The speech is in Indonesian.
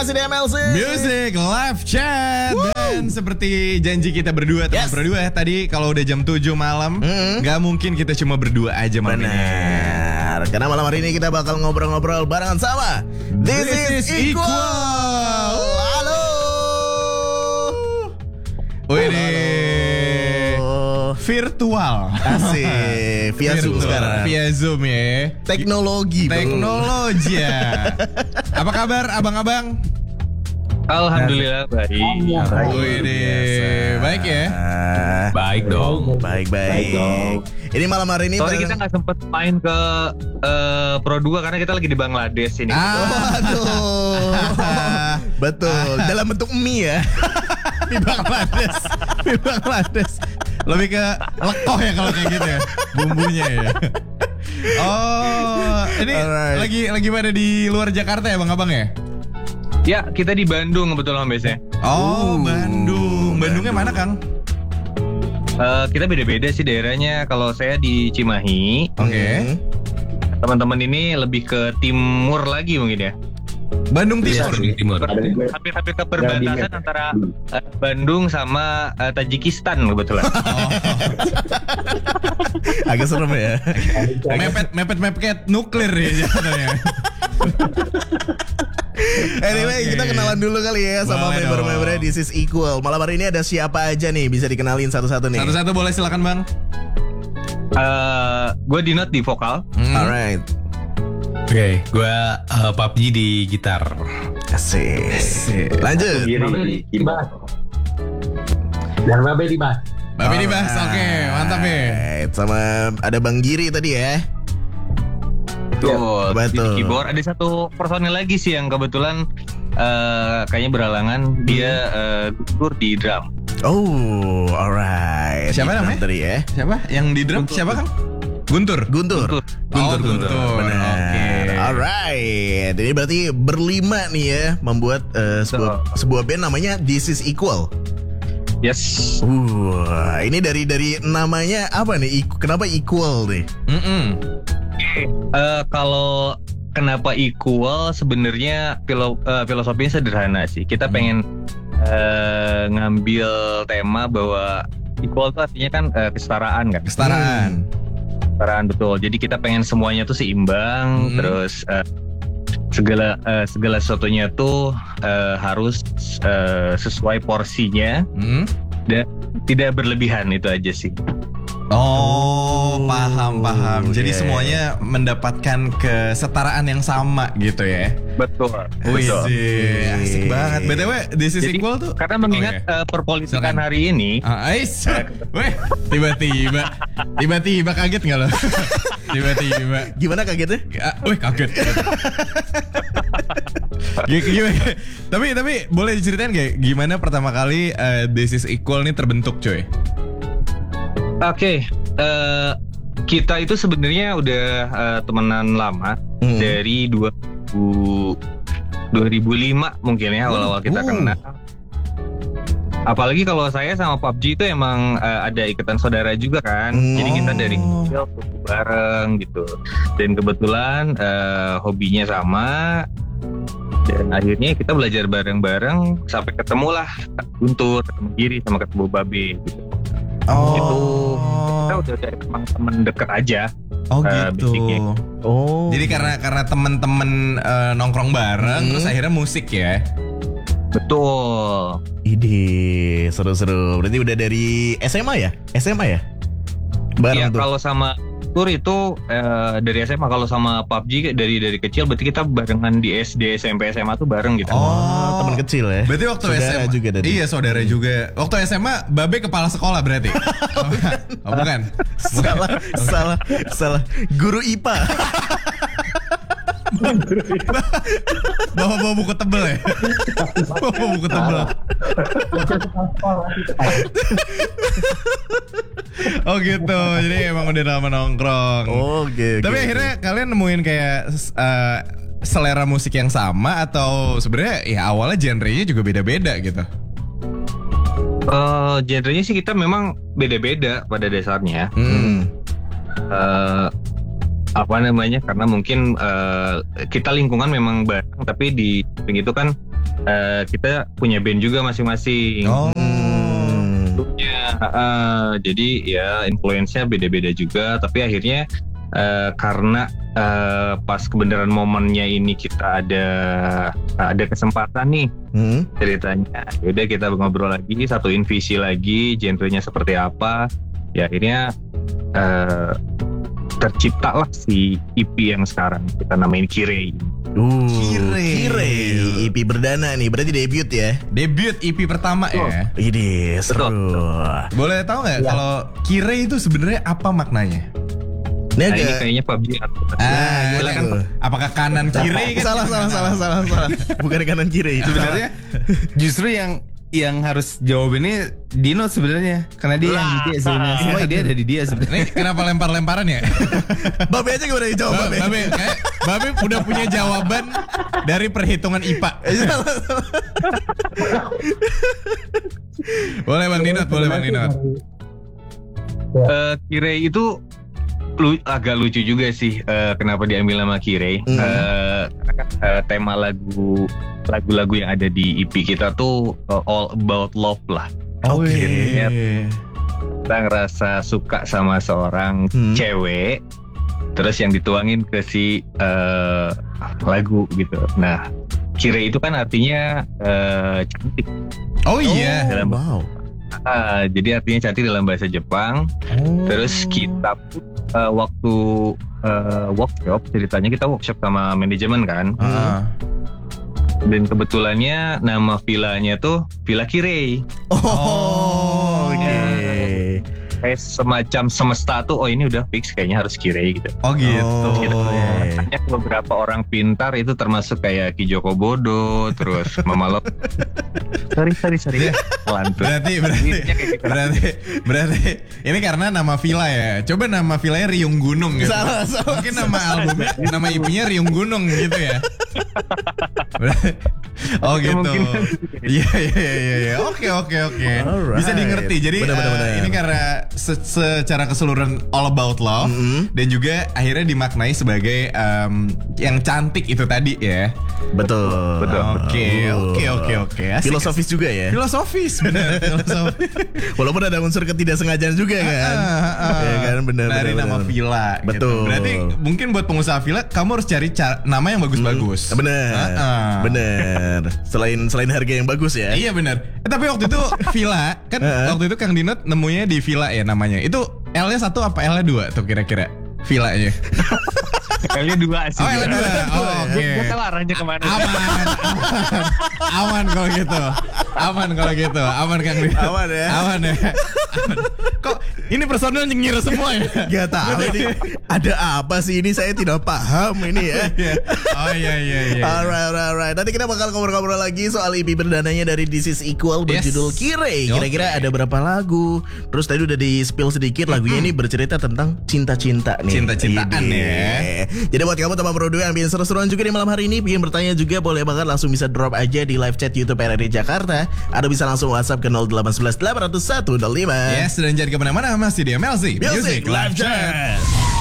masih di MLC Music Live Chat. Dan seperti janji kita berdua, teman berdua tadi, kalau udah jam 7 malam, nggak mungkin kita cuma berdua aja malam ini. Benar. Karena malam hari ini kita bakal ngobrol-ngobrol barengan sama This is Equal. Halo. Virtual. Asik. Via Zoom sekarang. Via Zoom ya. Teknologi ya. Apa kabar abang-abang? Alhamdulillah baik. Baik ya? Baik dong. Baik. Ini malam hari ini Sorry kita nggak sempet main ke Pro 2 karena kita lagi di Bangladesh ini. Aduh. Betul. Dalam bentuk mie ya. Di Bangladesh. Lebih ke lekoh ya kalau kayak gitu ya. Bumbunya ya. Oh, ini lagi pada di luar Jakarta ya Bang-abang ya? Ya, kita di Bandung kebetulan biasanya. Oh, Bandung. Bandungnya mana, Kang? Kita beda-beda sih daerahnya. Kalau saya di Cimahi. Oke. Teman-teman ini lebih ke timur lagi mungkin ya. Bandung Timur. Hampir-hampir ke perbatasan antara Bandung sama Tajikistan kebetulan. Agak serem ya. Mepet nuklir ya jatuhnya. Anyway, kita kenalan dulu kali ya sama member-membernya This is Equal. Malam hari ini ada siapa aja nih? Bisa dikenalin satu-satu nih. Satu-satu boleh, silakan Bang. Gue Dinot di vokal. Alright. Oke, gue PUBG di gitar. Asik. Lanjut. Dan Babe di bass. Babe di bass, oke, mantap ya. Sama ada Bang Giri tadi ya. Betul. Betul. Di keyboard ada satu personil lagi sih yang kebetulan kayaknya berhalangan. Dia gugur di drum. Oh, alright. Siapa namanya? Tadi ya. Siapa? Yang di drum siapa Kang? Guntur. Guntur. Benar. Oke. Alright. Ini berarti berlima nih ya membuat sebuah band namanya This is Equal. Yes. Ini dari namanya apa nih? Kenapa equal nih? Kalau kenapa equal sebenarnya filosofinya sederhana sih. Kita pengen ngambil tema bahwa equal itu artinya kan kesetaraan kan. Kesetaraan Betul. Jadi kita pengen semuanya tuh seimbang, terus segala sesuatunya tuh harus sesuai porsinya dan tidak berlebihan, itu aja sih. Oh, paham. Jadi semuanya mendapatkan kesetaraan yang sama gitu ya. Betul. Wih, asik banget. BTW, This is Equal tuh karena mengingat perpolitikan hari ini. Weh, tiba-tiba kaget nggak lo? Tiba-tiba. Gimana kagetnya? Wih, kaget. Gimana? Tapi boleh diceritain gak gimana pertama kali This is Equal nih terbentuk, coy? Oke, kita itu sebenarnya udah temenan lama dari 2005 mungkin ya awal-awal kita kenal. Apalagi kalau saya sama PUBG itu emang ada ikatan saudara juga kan. Jadi kita dari kecil bareng gitu. Dan kebetulan hobinya sama. Dan akhirnya kita belajar bareng-bareng sampai ketemulah Guntur, ketemu Giri, sama ketemu Babe gitu. Gitu. Kita udah dari teman-teman deket aja. Gitu. Basicnya. Jadi karena temen-temen nongkrong bareng, terus akhirnya musik ya. Betul. Ide seru-seru. Berarti udah dari SMA ya? Bareng tuh. Kalau sama Tur itu dari SMA. Kalau sama PUBG dari kecil, berarti kita barengan di SD, SMP, SMA tuh bareng gitu. Teman kecil ya. Berarti waktu saudara SMA juga tadi. Iya, saudara juga. Waktu SMA Babe kepala sekolah berarti. Bukan. Salah. Guru IPA. Bawa buku tebel ya. Bawa buku tebel. Oh gitu. Jadi emang udah lama nongkrong. Tapi akhirnya kalian nemuin kayak selera musik yang sama, atau sebenarnya ya awalnya genrenya juga beda-beda gitu? Genrenya sih kita memang beda-beda pada dasarnya. Karena mungkin kita lingkungan memang bareng, tapi di itu kan kita punya band juga masing-masing. Jadi ya influence-nya beda-beda juga, tapi akhirnya karena pas kebenaran momennya ini kita ada kesempatan nih ceritanya, udah kita ngobrol lagi, satuin visi lagi, genrenya seperti apa, ya akhirnya terciptalah si EP yang sekarang kita namain Kirei. Kirei EP perdana nih, berarti debut ya? Debut EP pertama ya. Ini seru. Boleh tahu nggak kalau Kirei itu sebenarnya apa maknanya? Ini kayaknya PUBG. Silakan. Apakah kanan kiri kan? Salah. Bukan kanan kiri. Sebenarnya justru yang harus jawab ini Dino sebenarnya, karena dia yang dia sebenarnya. Semua dia ada di dia sebenarnya. Kenapa lempar-lemparan ya? Babe aja gimana dijawab Babe? Babe udah punya jawaban dari perhitungan IPA. Boleh Bang Dinot. Kirei itu agak lucu juga sih, kenapa diambil nama Kirei. Tema lagu-lagu yang ada di EP kita tuh all about love lah. Kita ngerasa suka sama seorang cewek, terus yang dituangin ke si lagu gitu. Nah, Kirei itu kan artinya cantik. Oh iya. Jadi artinya cantik dalam bahasa Jepang. Terus kita waktu workshop, ceritanya kita workshop sama manajemen kan. Dan kebetulannya nama villanya tuh Villa Kirei. Kayak semacam semesta tuh, ini udah fix kayaknya harus Kirei gitu. Hanya beberapa orang pintar itu termasuk kayak Ki Joko Bodo, terus Mama Lop. Sorry. Berarti ini karena nama villa ya. Coba nama villanya Riung Gunung gitu. Salah. Mungkin nama albumnya, nama IP-nya Riung Gunung gitu ya. Oh gitu. Iya. Oke. Bisa dimengerti. Jadi ini karena secara keseluruhan all about love, dan juga akhirnya dimaknai sebagai yang cantik itu tadi ya. Betul. Oke. Filosofis juga ya. Benar. Walaupun ada unsur ketidaksengajaan juga kan. Ya kan, benar. Dari nama villa. Betul. Gitu. Berarti mungkin buat pengusaha villa kamu harus cari nama yang bagus-bagus. Benar. Selain harga yang bagus ya. Iya benar. Tapi waktu itu villa kan waktu itu Kang Dinot nemunya di villa ya namanya. Itu L-nya 1 apa L-nya 2 tuh kira-kira villanya? L-nya 2 sih. L-nya 2. Oke. Gue tahu arahnya kemana. Aman kalau gitu. Aman Kang Dinot. Aman ya. Kok ini personel nyengir semua ya? Gak tahu ini ada apa sih ini, saya tidak paham ini ya. Iya. Alright. Nanti kita bakal ngobrol-ngobrol lagi soal EP perdananya dari This Is Equal berjudul Kirei. Kira-kira ada berapa lagu? Terus tadi udah di spill sedikit, lagunya ini bercerita tentang cinta-cinta nih. Cinta-cintaan ya. Jadi buat kamu teman Pro2 yang bikin seru-seruan juga di malam hari ini, bikin bertanya juga, boleh banget langsung bisa drop aja di live chat YouTube RRI Jakarta, atau bisa langsung WhatsApp ke 0811 801 105. Yes, dan jangan kemana-mana, masih di MLZ Music Live Chat.